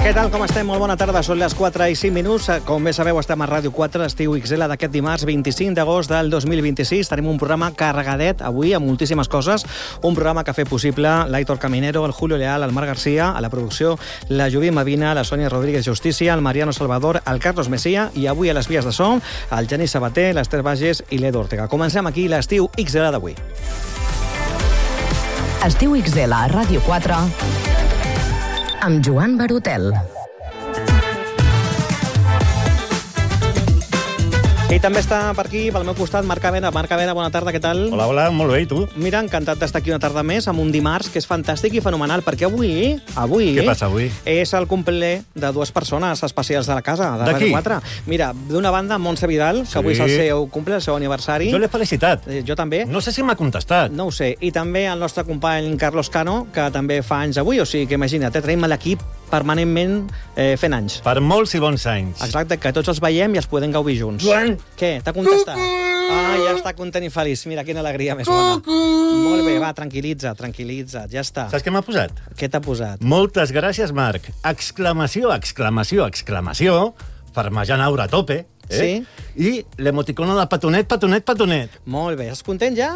Què tal, com estem? Molt bona tarda, són les 4 i 5 minuts. Com bé sabeu, estem a Ràdio 4, estiu XL d'aquest dimarts 25 d'agost del 2026. Tenim un programa carregadet avui amb moltíssimes coses. Un programa que ha fet possible l'Aitor Caminero, el Julio Leal, el Marc Garcia, a la producció la Judit Medina, la Sònia Rodríguez Justícia, el Mariano Salvador, el Carlos Messia i avui a les vies de so, el Genís Sabater, l'Ester Bages i l'Edu Ortega. Comencem aquí l'estiu XL d'avui. Estiu XL a Ràdio 4 amb Joan Barotel. I també està per aquí, pel meu costat, Marc Avena. Marc Avena, bona tarda, què tal? Hola, hola, molt bé, i tu? Mira, encantat d'estar aquí una tarda més, amb un dimarts que és fantàstic i fenomenal, perquè avui... Què passa avui? És el cumple de dues persones especials de la casa, de D'aquí? Ràdio 4. Mira, d'una banda, Montse Vidal, que avui és el seu cumple, el seu aniversari. Jo l'he felicitat. Jo també. No sé si m'ha contestat. No ho sé. I també el nostre company Carlos Cano, que també fa anys avui, o sigui que imagina't, tenim l'equip permanentment fent anys. Per molts i bons anys. Exacte, que tots els veiem i els podem gaudir junts. Joan! Què? T'ha contestat? Ah, ja està content i feliç. Mira, quina alegria més bona. Molt bé, va, tranquil·litza't, ja està. Saps què m'ha posat? Què t'ha posat? Moltes gràcies, Marc. Exclamació, exclamació, exclamació. Farmejant aura a tope. Sí. I l'emoticono de petonet, petonet, petonet. Molt bé, estàs content ja?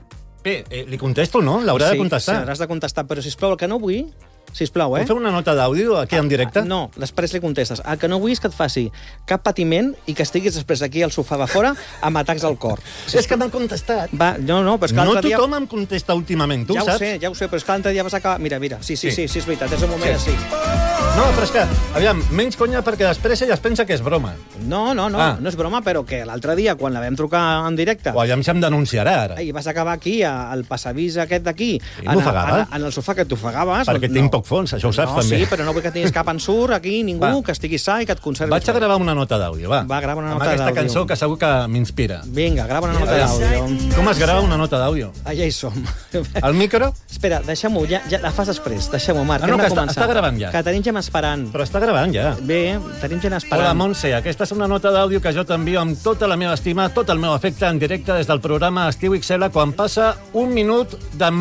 Bé, li contesto, no? L'haurà de contestar. Sí, hauràs de contestar, però sisplau, el que no vull... Sisplau, Vull fer una nota d'àudio aquí en directe? No, després li contestes. El que no vull és que et faci cap patiment i que estiguis després aquí al sofà de fora amb atacs al cor. És que m'han contestat. Va, no, però és que No l'altre dia... tothom em contesta últimament, tu Ja saps? ho sé, però és que l'altre dia vas acabar... Mira, sí, és veritat, és un moment Sí. així. No, però és que, aviam, menys conya perquè després ella es pensa que és broma. No, no és broma, però que l'altre dia, quan la vam trucar en directe... O aviam si em denunciarà ara. I vas acabar aquí, al passadís aquest d'aquí, m'ofegava. en el sofà que t'ofegaves. Perquè tinc poc fons, això ho saps, també. Sí, però no vull que tinguis cap ensurt aquí, ningú, Va. que estiguis sa i que et conservis. Vaig a gravar una nota d'àudio, va. Va, grava una nota amb aquesta d'àudio. cançó que segur que m'inspira. Vinga, grava una nota d'àudio. Com es grava una nota d'àudio? Ja hi som. El micro? Espera, deixem-ho, ja la fas després. Deixem-ho, Marc, no, hem de que començar. està gravant ja. Que tenim gent esperant. Però està gravant ja. Bé, tenim gent esperant. Hola, Montse, aquesta és una nota d'àudio que jo t'envio amb tota la meva estima, tot el meu afecte en directe des del programa Estiu XL quan passa 1 minut de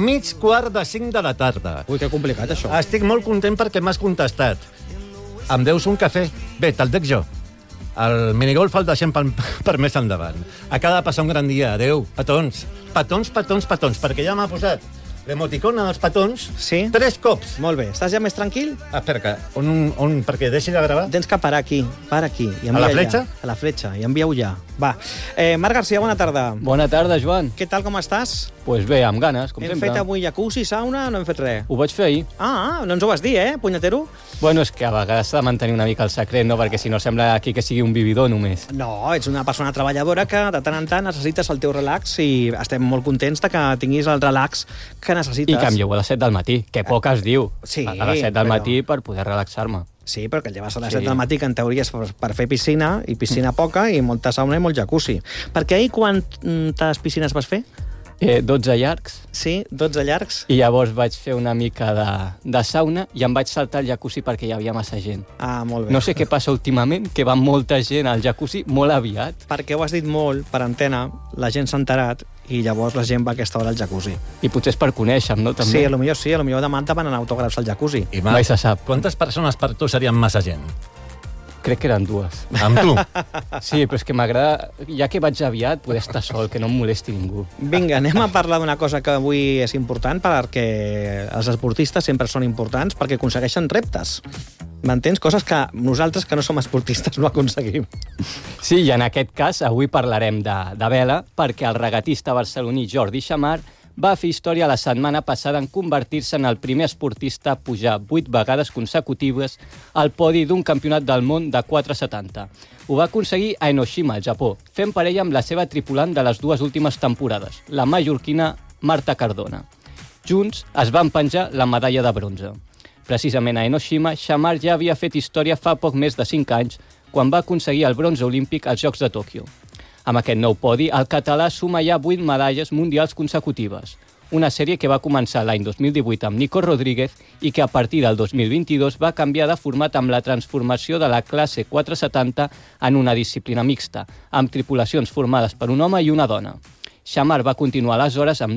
3:45 de la tarda. Ui, que complicat, això. Estic molt content perquè m'has contestat. Em deus un cafè? Bé, te'l dec jo. El minigolf el deixem per més endavant. Acaba de passar un gran dia. Adéu, petons. Petons, petons, petons. Perquè ja m'ha posat l'emoticona dels petons Sí? 3 cops. Molt bé. Estàs ja més tranquil? Espera, que perquè deixi de gravar? Tens que parar aquí. I A la fletxa? A la fletxa. I envia-ho ja. Va. Marc Garcia, bona tarda. Bona tarda, Joan. Què tal, com estàs? Pues bé, amb ganes, com Hem sempre. fet avui jacuzzi, sauna, no hem fet res? Ho vaig fer ahir. No ens ho vas dir, punyetero? Bueno, és que a vegades s'ha de mantenir una mica el secret, no? Perquè si no sembla aquí que sigui un vividor només. No, ets una persona treballadora que de tant en tant necessites el teu relax i estem molt contents de que tinguis el relax que necessites. I que em llevo a les 7 del matí, que poc es diu. Sí, a les 7 del però- matí per poder relaxar-me. Sí, però que el lleves a les Sí. 7 del matí, que en teoria és per fer piscina, i piscina poca, i molta sauna i molt jacuzzi. Perquè ahir quantes piscines vas fer? 12 llargs, Sí, 12 llargs? i llavors vaig fer una mica de sauna i em vaig saltar el jacuzzi perquè hi havia massa gent. Molt bé. No sé què passa últimament, que va molta gent al jacuzzi molt aviat. Perquè ho has dit molt per antena, la gent s'ha enterat, i llavors la gent va a aquesta hora al jacuzzi. I potser és per conèixer-me, no? També. Sí, a lo millor demà et demanen autògrafs al jacuzzi. I Mai se sap. Quantes persones per tu serien massa gent? Crec que eren 2. Amb tu? Sí, però és que m'agrada, ja que vaig aviat, poder estar sol, que no em molesti ningú. Vinga, anem a parlar d'una cosa que avui és important, perquè els esportistes sempre són importants, perquè aconsegueixen reptes. M'entens? Coses que nosaltres, que no som esportistes, no aconseguim. Sí, i en aquest cas avui parlarem de vela, perquè el regatista barceloní Jordi Xammar va fer història la setmana passada en convertir-se en el primer esportista a pujar 8 vegades consecutives al podi d'un campionat del món de 470. Ho va aconseguir a Enoshima, al Japó, fent parella amb la seva tripulant de les 2 últimes temporades, la mallorquina Marta Cardona. Junts es van penjar la medalla de bronze. Precisament a Enoshima, Xammar ja havia fet història fa poc més de 5 anys, quan va aconseguir el bronze olímpic als Jocs de Tòquio. Amb aquest nou podi, el català suma ja 8 medalles mundials consecutives, una sèrie que va començar l'any 2018 amb Nico Rodríguez i que a partir del 2022 va canviar de format amb la transformació de la classe 470 en una disciplina mixta, amb tripulacions formades per un home i una dona. Xammar va continuar aleshores amb